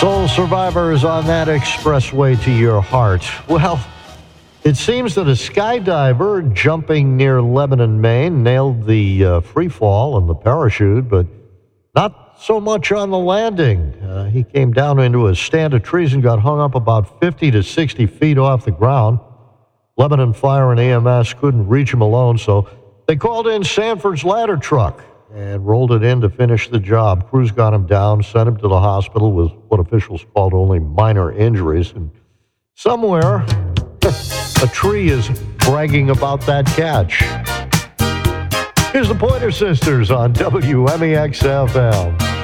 Soul survivors on that expressway to your heart. Well, it seems that a skydiver jumping near Lebanon, Maine, nailed the free fall and the parachute, but not so much on the landing. He came down into a stand of trees and got hung up about 50 to 60 feet off the ground. Lebanon Fire and EMS couldn't reach him alone, so they called in Sanford's ladder truck and rolled it in to finish the job. Crews got him down, sent him to the hospital with what officials called only minor injuries. And somewhere, a tree is bragging about that catch. Here's the Pointer Sisters on WMEX-FM.